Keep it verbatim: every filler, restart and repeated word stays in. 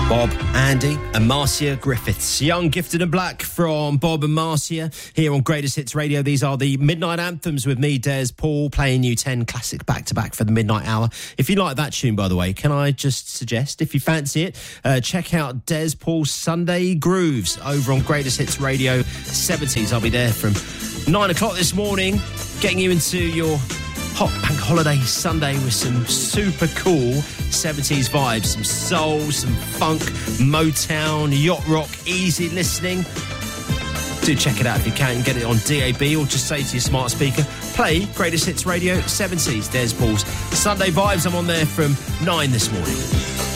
Bob, Andy and Marcia Griffiths. Young, Gifted and Black from Bob and Marcia here on Greatest Hits Radio. These are the Midnight Anthems with me, Des Paul, playing you ten classic back-to-back for the midnight hour. If you like that tune, by the way, can I just suggest, if you fancy it, uh, check out Des Paul's Sunday Grooves over on Greatest Hits Radio seventies. I'll be there from nine o'clock this morning, getting you into your hot bank holiday Sunday with some super cool seventies vibes, some soul, some funk, Motown, yacht rock, easy listening. Do check it out if you can. Get it on D A B or just say to your smart speaker, play Greatest Hits Radio seventies. Des Paul's Sunday Vibes. I'm on there from nine this morning.